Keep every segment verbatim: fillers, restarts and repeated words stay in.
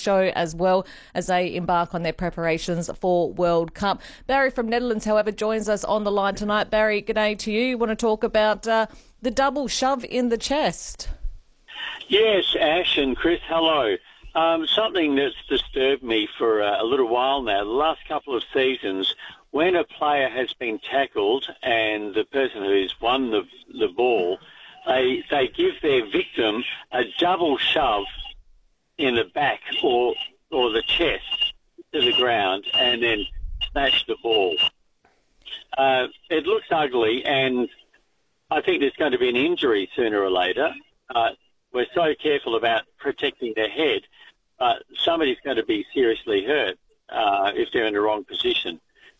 show as well as they embark on their preparations for World Cup. Barry from Netherlands, however, joins us on the line tonight. Barry, g'day to you. You want to talk about uh, the double shove in the chest? Yes, Ash and Chris, hello. Um, something that's disturbed me for uh, a little while now, the last couple of seasons, when a player has been tackled and the person who's won the, the ball, they, they give their victim a double shove in the back or, or the chest to the ground and then smash the ball. Uh, it looks ugly, and I think there's going to be an injury sooner or later. Uh, we're so careful about protecting their head. Uh, somebody's going to be seriously hurt uh, if they're in the wrong position.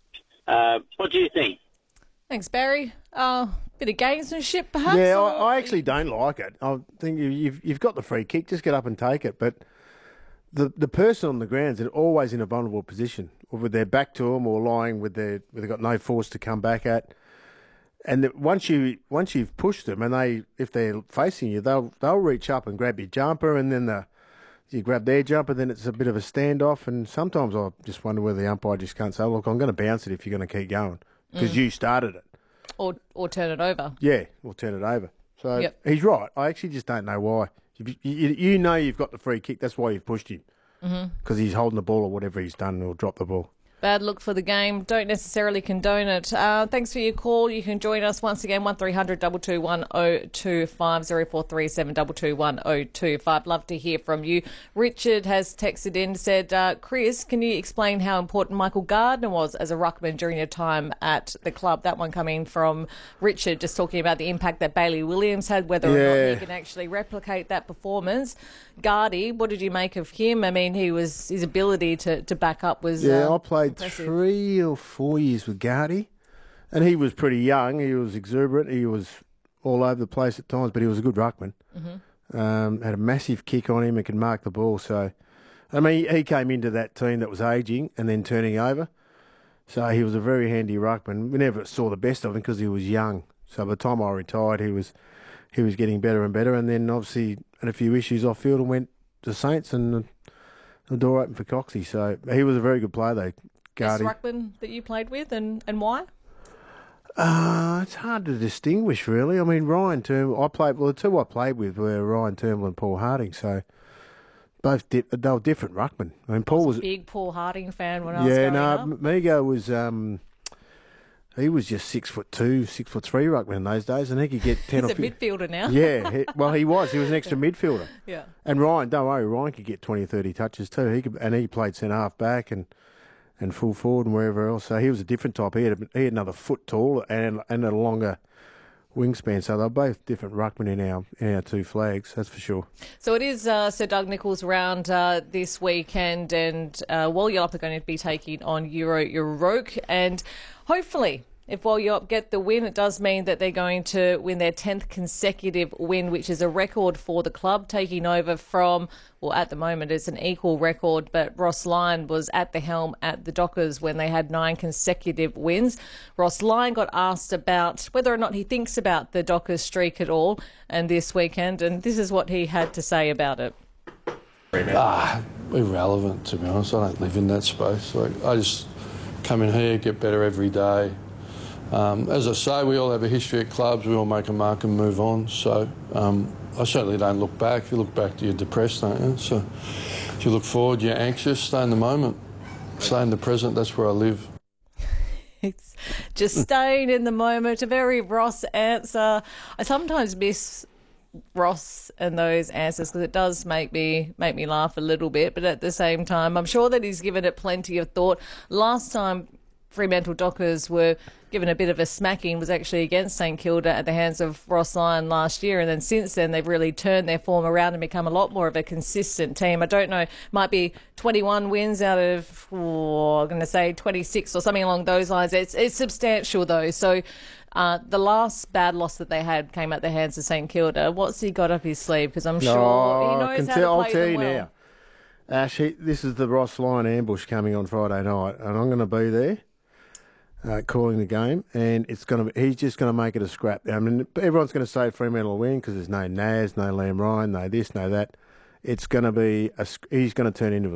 Uh, what do you think? Thanks, Barry. Uh, bit of gamesmanship, perhaps? Yeah, or... I, I actually don't like it. I think you, you've you've got the free kick, just get up and take it. But the the person on the ground is always in a vulnerable position, or with their back to them, or lying with their where they've got no force to come back at. And the, once you once you've pushed them, and they if they're facing you, they'll they'll reach up and grab your jumper, and then the you grab their jumper, then it's a bit of a standoff. And sometimes I just wonder whether the umpire just can't say, "Look, I'm going to bounce it if you're going to keep going because mm. you started it." Or or turn it over. Yeah, or turn it over. So yep. He's right. I actually just don't know why. You, you, you know you've got the free kick. That's why you've pushed him. Because mm-hmm. he's holding the ball or whatever he's done, or dropped the ball. Bad look for the game. Don't necessarily condone it. Uh, thanks for your call. You can join us once again, one three hundred two two one oh two five, oh four three seven two two one oh two five. Love to hear from you. Richard has texted in, said, uh, Chris, can you explain how important Michael Gardner was as a ruckman during your time at the club? That one coming from Richard, just talking about the impact that Bailey Williams had, whether yeah. or not he can actually replicate that performance. Gardy, what did you make of him? I mean, he was his ability to, to back up was Yeah, uh, I played impressive. three or four years with Gardy, and he was pretty young. He was exuberant. He was all over the place at times, but he was a good ruckman. Mm-hmm. Um, had a massive kick on him and could mark the ball. So, I mean, he came into that team that was ageing and then turning over. So he was a very handy ruckman. We never saw the best of him because he was young. So by the time I retired, he was he was getting better and better. And then obviously had a few issues off field and went to Saints, and the door opened for Coxie. So he was a very good player, though. Best ruckman that you played with, and, and why? Uh, it's hard to distinguish, really. I mean, Ryan Turnbull, I played, well, the two I played with were Ryan Turnbull and Paul Harding, so both di- they were different ruckmen. I mean, Paul I was was a big Paul Harding fan when I was yeah, growing no, up. Migo was, um, he was just six foot two, six foot three ruckman in those days, and he could get ten He's or a midfielder now. Yeah, he, well, he was. He was an extra midfielder. Yeah. And Ryan, don't worry, Ryan could get twenty or thirty touches too. He could, and he played centre half back and. and full forward and wherever else. So he was a different type. He had, a, he had another foot tall and and a longer wingspan. So they're both different ruckmen in our in our two flags, that's for sure. So it is uh, Sir Doug Nicholls round uh, this weekend, and uh, Walyop are going to be taking on Euro Euroke, and hopefully if Walyop get the win, it does mean that they're going to win their tenth consecutive win, which is a record for the club, taking over from, well, at the moment it's an equal record, but Ross Lyon was at the helm at the Dockers when they had nine consecutive wins. Ross Lyon got asked about whether or not he thinks about the Dockers streak at all and this weekend, and this is what he had to say about it. Ah, irrelevant, to be honest. I don't live in that space. Like, I just come in here, get better every day. Um, as I say, we all have a history at clubs. We all make a mark and move on. So um, I certainly don't look back. If you look back, you're depressed, don't you? So if you look forward, you're anxious. Stay in the moment. Stay in the present. That's where I live. It's just staying in the moment. A very Ross answer. I sometimes miss Ross and those answers because it does make me make me laugh a little bit. But at the same time, I'm sure that he's given it plenty of thought. Last time Fremantle Dockers were given a bit of a smacking was actually against St Kilda at the hands of Ross Lyon last year, and then since then they've really turned their form around and become a lot more of a consistent team. I don't know, might be twenty-one wins out of, oh, I'm going to say twenty-six or something along those lines. It's, it's substantial though. So uh, the last bad loss that they had came at the hands of St Kilda. What's he got up his sleeve? Because I'm sure no, he knows can how tell, to play I'll tell them you well. now, Ash, he, this is the Ross Lyon ambush coming on Friday night, and I'm going to be there. Uh, calling the game, and it's going to be, he's just going to make it a scrap. I mean, everyone's going to say Fremantle will win because there's no Naz, no Liam Ryan, no this, no that. It's going to be, a, he's going to turn into a